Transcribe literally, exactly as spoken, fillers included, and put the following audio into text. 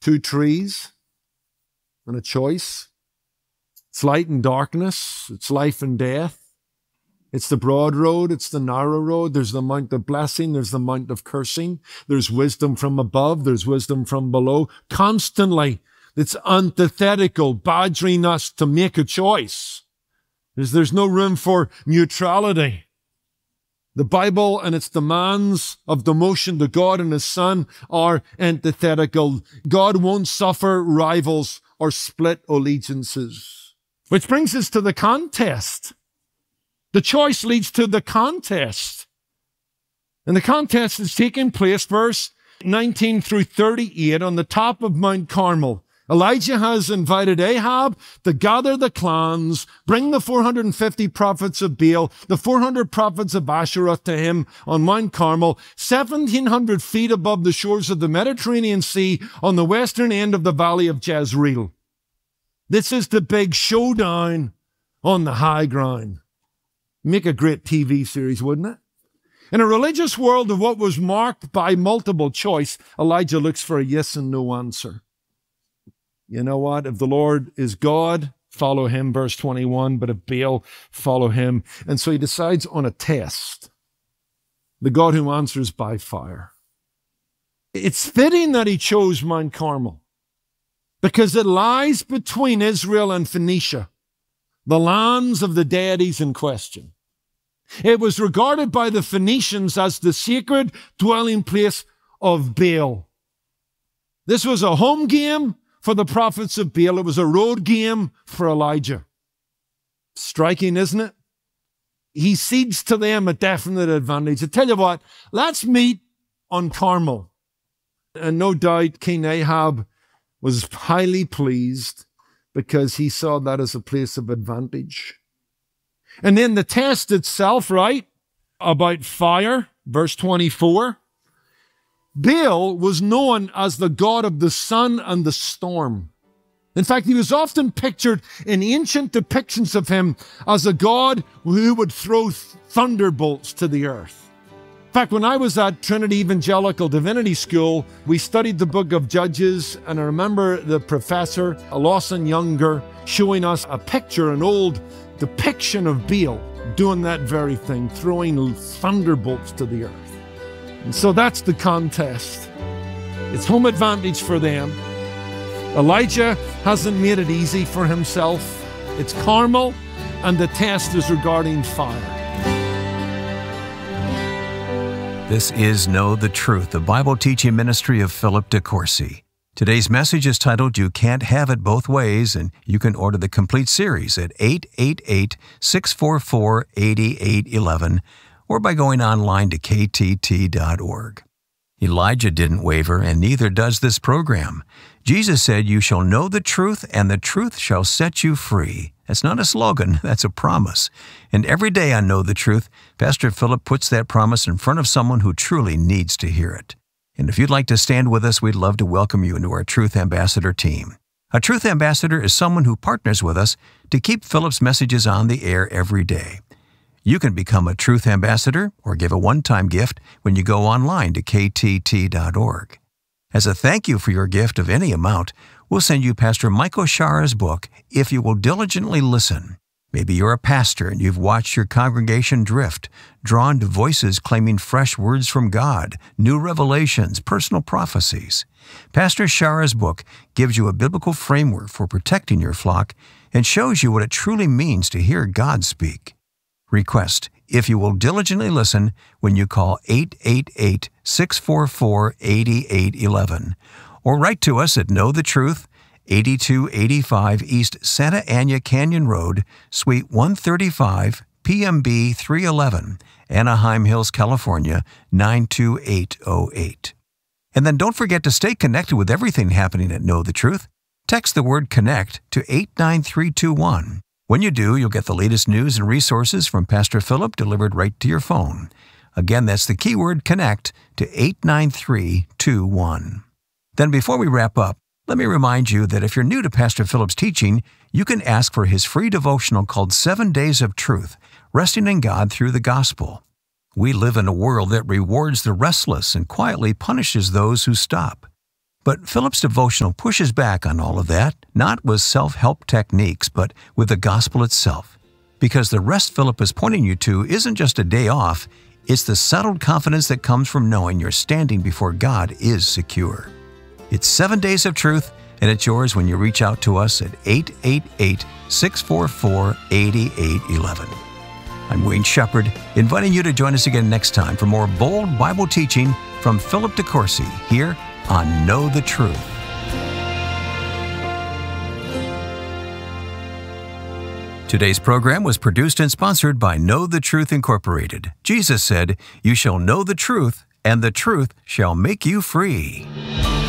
two trees and a choice. It's light and darkness. It's life and death. It's the broad road. It's the narrow road. There's the mount of blessing. There's the mount of cursing. There's wisdom from above. There's wisdom from below. Constantly, it's antithetical, badgering us to make a choice. There's, there's no room for neutrality. The Bible and its demands of devotion to God and His Son are antithetical. God won't suffer rivals or split allegiances. Which brings us to the contest. The choice leads to the contest. And the contest is taking place, verse nineteen through thirty-eight, on the top of Mount Carmel. Elijah has invited Ahab to gather the clans, bring the four hundred fifty prophets of Baal, the four hundred prophets of Asherah to him on Mount Carmel, seventeen hundred feet above the shores of the Mediterranean Sea on the western end of the valley of Jezreel. This is the big showdown on the high ground. Make a great T V series, wouldn't it? In a religious world of what was marked by multiple choice, Elijah looks for a yes and no answer. You know what? If the Lord is God, follow Him, verse twenty-one. But if Baal, follow him. And so he decides on a test. The God who answers by fire. It's fitting that he chose Mount Carmel because it lies between Israel and Phoenicia, the lands of the deities in question. It was regarded by the Phoenicians as the sacred dwelling place of Baal. This was a home game for the prophets of Baal. It was a road game for Elijah. Striking, isn't it? He cedes to them a definite advantage. I tell you what, let's meet on Carmel. And no doubt King Ahab was highly pleased because he saw that as a place of advantage. And then the test itself, right, about fire, verse twenty-four. Baal was known as the god of the sun and the storm. In fact, he was often pictured in ancient depictions of him as a god who would throw thunderbolts to the earth. In fact, when I was at Trinity Evangelical Divinity School, we studied the book of Judges, and I remember the professor, Lawson Younger, showing us a picture, an old depiction of Baal doing that very thing, throwing thunderbolts to the earth. And so that's the contest. It's home advantage for them. Elijah hasn't made it easy for himself. It's Carmel, and the test is regarding fire. This is Know the Truth, the Bible teaching ministry of Philip DeCourcy. Today's message is titled, You Can't Have It Both Ways, and you can order the complete series at eight eight eight, six four four, eight eight one one or by going online to K T T dot org. Elijah didn't waver, and neither does this program. Jesus said, You shall know the truth, and the truth shall set you free. That's not a slogan, that's a promise. And every day on Know the Truth, Pastor Philip puts that promise in front of someone who truly needs to hear it. And if you'd like to stand with us, we'd love to welcome you into our Truth Ambassador team. A Truth Ambassador is someone who partners with us to keep Philip's messages on the air every day. You can become a Truth Ambassador or give a one-time gift when you go online to K T T dot org. As a thank you for your gift of any amount, we'll send you Pastor Michael Shara's book, If You Will Diligently Listen. Maybe you're a pastor and you've watched your congregation drift, drawn to voices claiming fresh words from God, new revelations, personal prophecies. Pastor Shara's book gives you a biblical framework for protecting your flock and shows you what it truly means to hear God speak. Request, If You Will Diligently Listen, when you call eight eight eight, six four four, eight eight one one or write to us at Know the Truth, eighty-two eighty-five East Santa Ana Canyon Road, Suite one thirty-five, P M B three eleven, Anaheim Hills, California, nine two eight oh eight. And then don't forget to stay connected with everything happening at Know the Truth. Text the word CONNECT to eight nine three two one. When you do, you'll get the latest news and resources from Pastor Philip delivered right to your phone. Again, that's the keyword CONNECT to eight nine three two one. Then before we wrap up, let me remind you that if you're new to Pastor Philip's teaching, you can ask for his free devotional called Seven Days of Truth, Resting in God Through the Gospel. We live in a world that rewards the restless and quietly punishes those who stop. But Philip's devotional pushes back on all of that, not with self-help techniques, but with the gospel itself. Because the rest Philip is pointing you to isn't just a day off, it's the settled confidence that comes from knowing your standing before God is secure. It's seven days of truth, and it's yours when you reach out to us at eight eight eight, six four four, eight eight one one. I'm Wayne Shepherd, inviting you to join us again next time for more bold Bible teaching from Philip DeCourcy here on Know the Truth. Today's program was produced and sponsored by Know the Truth Incorporated. Jesus said, "You shall know the truth, and the truth shall make you free."